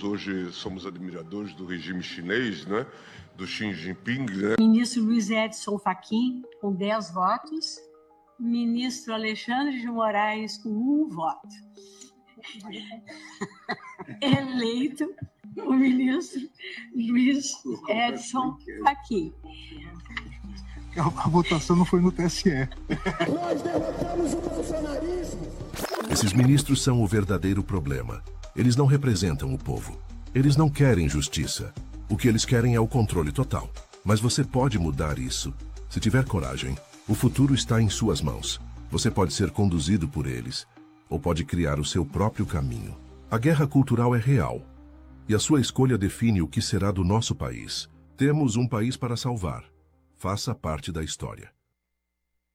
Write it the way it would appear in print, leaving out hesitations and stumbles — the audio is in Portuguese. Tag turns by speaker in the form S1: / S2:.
S1: todos hoje somos admiradores do regime chinês, né? Do Xi Jinping, né?
S2: Ministro Luiz Edson Fachin, com 10 votos. Ministro Alexandre de Moraes, com 1 voto. Eleito o ministro Luiz Edson Fachin.
S3: A votação não foi no TSE.
S4: Nós derrotamos o bolsonarismo.
S5: Esses ministros são o verdadeiro problema. Eles não representam o povo. Eles não querem justiça. O que eles querem é o controle total. Mas você pode mudar isso. Se tiver coragem, o futuro está em suas mãos. Você pode ser conduzido por eles, ou pode criar o seu próprio caminho. A guerra cultural é real. E a sua escolha define o que será do nosso país. Temos um país para salvar. Faça parte da história.